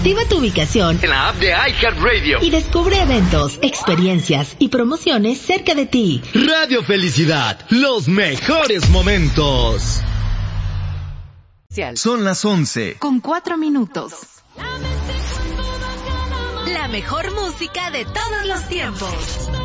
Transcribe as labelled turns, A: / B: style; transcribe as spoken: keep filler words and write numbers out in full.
A: Activa tu ubicación
B: en la app de iHeartRadio
A: y descubre eventos, experiencias y promociones cerca de ti.
C: Radio Felicidad, los mejores momentos.
D: Son las once.
A: Con cuatro minutos. La mejor música de todos los tiempos.